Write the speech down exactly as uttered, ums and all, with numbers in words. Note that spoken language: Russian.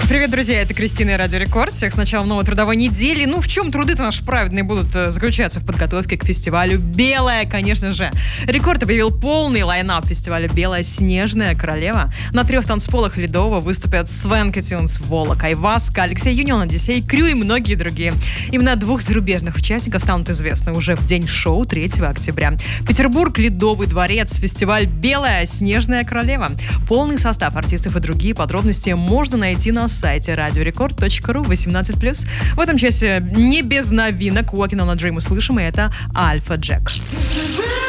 Привет, друзья, это Кристина и Радио Рекорд. Всех с началом новой трудовой недели. Ну, в чем труды-то наши праведные будут заключаться? В подготовке к фестивалю «Белая», конечно же. Рекорд объявил полный лайнап фестиваля «Белая снежная королева». На трех танцполах Ледового выступят Свенка Тюнс, Волок, Айваска, Алексей Юнион, Одиссей, Крю и многие другие. Имена двух зарубежных участников станут известны уже в день шоу третьего октября. Петербург, Ледовый дворец, фестиваль «Белая снежная королева». Полный состав артистов и другие подробности можно найти на сайте радиорекорд точка ру восемнадцать плюс. В этом часе не без новинок. Walking on a Dream услышим, и это Альфа Джек.